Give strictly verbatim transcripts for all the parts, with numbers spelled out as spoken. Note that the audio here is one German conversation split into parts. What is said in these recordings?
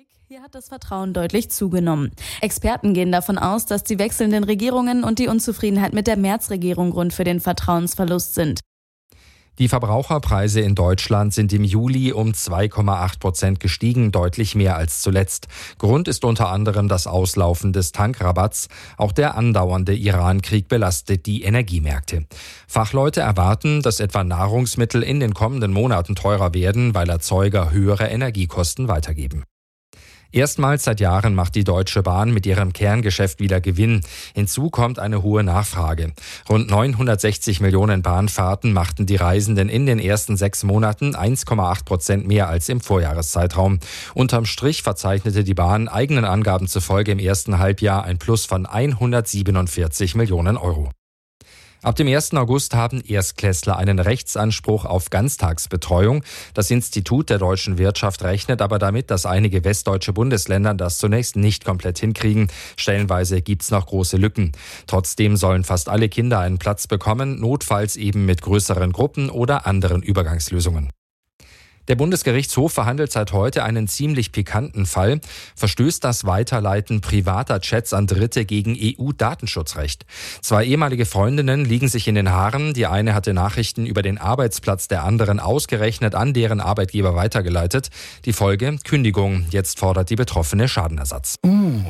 Hier hat das Vertrauen deutlich zugenommen. Experten gehen davon aus, dass die wechselnden Regierungen und die Unzufriedenheit mit der Merz-Regierung Grund für den Vertrauensverlust sind. Die Verbraucherpreise in Deutschland sind im Juli um zwei Komma acht Prozent gestiegen, deutlich mehr als zuletzt. Grund ist unter anderem das Auslaufen des Tankrabatts. Auch der andauernde Iran-Krieg belastet die Energiemärkte. Fachleute erwarten, dass etwa Nahrungsmittel in den kommenden Monaten teurer werden, weil Erzeuger höhere Energiekosten weitergeben. Erstmals seit Jahren macht die Deutsche Bahn mit ihrem Kerngeschäft wieder Gewinn. Hinzu kommt eine hohe Nachfrage. Rund neunhundertsechzig Millionen Bahnfahrten machten die Reisenden in den ersten sechs Monaten eins Komma acht Prozent mehr als im Vorjahreszeitraum. Unterm Strich verzeichnete die Bahn eigenen Angaben zufolge im ersten Halbjahr ein Plus von hundertsiebenundvierzig Millionen Euro. Ab dem ersten August haben Erstklässler einen Rechtsanspruch auf Ganztagsbetreuung. Das Institut der deutschen Wirtschaft rechnet aber damit, dass einige westdeutsche Bundesländer das zunächst nicht komplett hinkriegen. Stellenweise gibt's noch große Lücken. Trotzdem sollen fast alle Kinder einen Platz bekommen, notfalls eben mit größeren Gruppen oder anderen Übergangslösungen. Der Bundesgerichtshof verhandelt seit heute einen ziemlich pikanten Fall. Verstößt das Weiterleiten privater Chats an Dritte gegen E U-Datenschutzrecht? Zwei ehemalige Freundinnen liegen sich in den Haaren. Die eine hatte Nachrichten über den Arbeitsplatz der anderen ausgerechnet an deren Arbeitgeber weitergeleitet. Die Folge: Kündigung. Jetzt fordert die Betroffene Schadenersatz. Mm.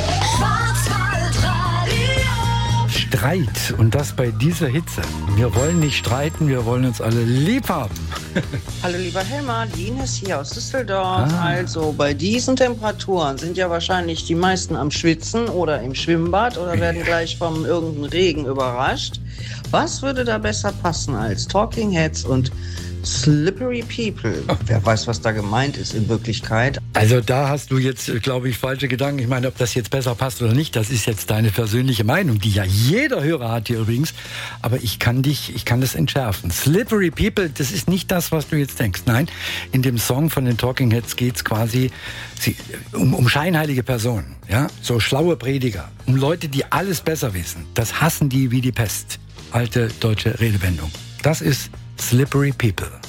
Streit, und das bei dieser Hitze. Wir wollen nicht streiten, wir wollen uns alle lieb haben. Hallo lieber Helmer, Ines hier aus Düsseldorf. Ah. Also bei diesen Temperaturen sind ja wahrscheinlich die meisten am Schwitzen oder im Schwimmbad oder werden gleich vom irgendeinem Regen überrascht. Was würde da besser passen als Talking Heads und Slippery People? Wer weiß, was da gemeint ist in Wirklichkeit. Also da hast du jetzt, glaube ich, falsche Gedanken. Ich meine, ob das jetzt besser passt oder nicht, das ist jetzt deine persönliche Meinung, die ja jeder Hörer hat hier übrigens. Aber ich kann dich, ich kann das entschärfen. Slippery People, das ist nicht das, was du jetzt denkst. Nein, in dem Song von den Talking Heads geht es quasi um, um scheinheilige Personen, ja, so schlaue Prediger, um Leute, die alles besser wissen. Das hassen die wie die Pest. Alte deutsche Redewendung. Das ist Slippery People.